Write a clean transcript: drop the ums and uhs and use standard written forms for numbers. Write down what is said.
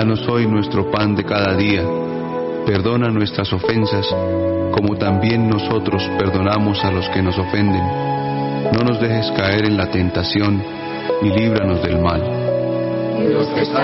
Danos hoy nuestro pan de cada día. Perdona nuestras ofensas, como también nosotros perdonamos a los que nos ofenden. No nos dejes caer en la tentación, y líbranos del mal. Dios te